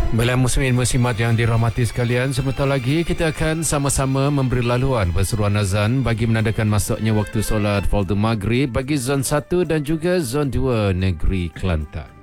Bila muslimin muslimat yang dirahmati sekalian, sebentar lagi kita akan sama-sama memberi laluan perseruan azan bagi menandakan masuknya waktu solat fardu maghrib bagi zon 1 dan juga zon 2 negeri Kelantan.